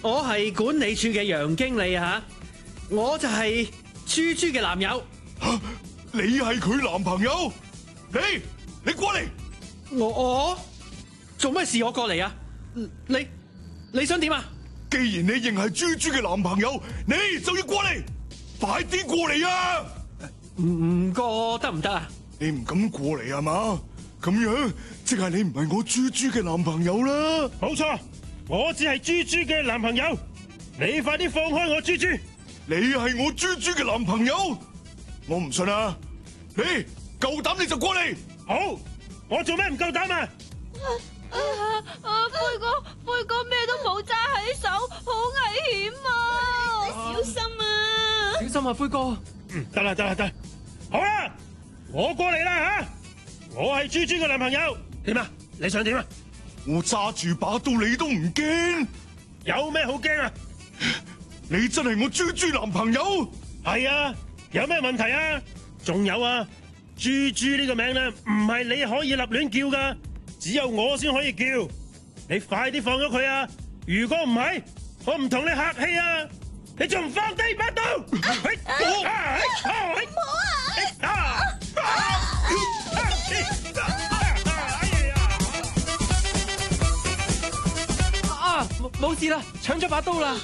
我係管理處嘅楊經理吓，我就係豬豬嘅男友。 吓，你係佢男朋友？你過嚟！ 我做咩事？我過嚟啊！你想點啊？ 既然你認係豬豬嘅男朋友，你就要過嚟，快啲過嚟啊！ 唔過得唔得啊？ 你唔敢過嚟係嘛？咁樣即係你唔係我豬豬嘅男朋友啦。 冇錯，我只係豬豬嘅男朋友。你快啲放開我豬豬！ 你係我豬豬嘅男朋友？我唔信啊！你夠膽你就過嚟！ 好，我做咩唔夠膽啊？ 灰哥咩都冇揸喺手，好危險啊！小心啊！ 小心啊，灰哥！ 得啦，好啦，我過嚟啦吓！我係豬豬嘅男朋友，點啊？你想點啊？ 我揸住把刀，你都唔驚？ 有咩好驚啊？ 你真係我豬豬男朋友？ 係啊，有咩問題啊？仲有啊，豬豬呢個名咧，唔係你可以立亂叫噶，只有我先可以叫。你快啲放咗佢啊！如果唔係，我唔同你客氣啊！你仲唔放低把刀？ 冇事啦，搶咗把刀啦！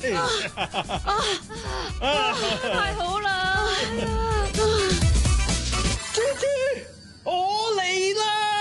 太好啦！ 豬豬，我嚟啦！